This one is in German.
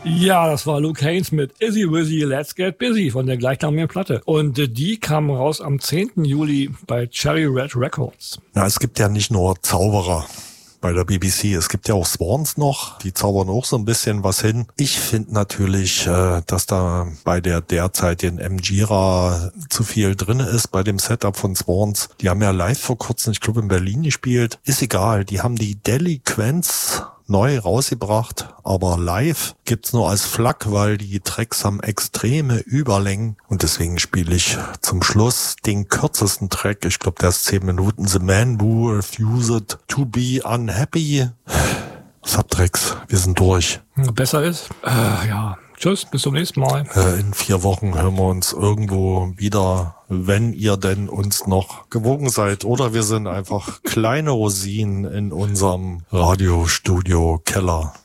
Ja, das war Luke Haines mit Izzy Wizzy Let's Get Busy von der gleichnamigen Platte. Und die kam raus am 10. Juli bei Cherry Red Records. Na, es gibt ja nicht nur Zauberer bei der BBC, es gibt ja auch Swans noch, die zaubern auch so ein bisschen was hin. Ich finde natürlich, dass da bei der derzeitigen M-Gira zu viel drin ist bei dem Setup von Swans. Die haben ja live vor kurzem, ich glaube in Berlin gespielt. Ist egal, die haben die Delinquents neu rausgebracht, aber live gibt's nur als FLAC, weil die Tracks haben extreme Überlängen und deswegen spiele ich zum Schluss den kürzesten Track. Ich glaube, der ist 10 Minuten. The Man Who Refused to Be Unhappy. Subtracks, wir sind durch. Besser ist? Ja. Tschüss, bis zum nächsten Mal. In 4 Wochen hören wir uns irgendwo wieder, wenn ihr denn uns noch gewogen seid. Oder wir sind einfach kleine Rosinen in unserem Radiostudio-Keller.